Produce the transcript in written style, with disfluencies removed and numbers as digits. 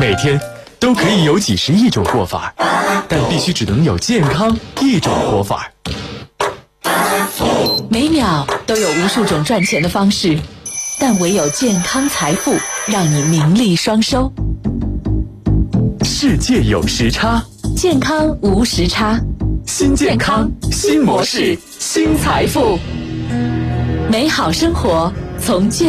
每天都可以有几十亿种过法，但必须只能有健康一种活法。 每秒都有无数种赚钱的方式，但唯有健康财富让你名利双收。 世界有时差， 健康无时差。 新健康，新模式，新财富。 美好生活从健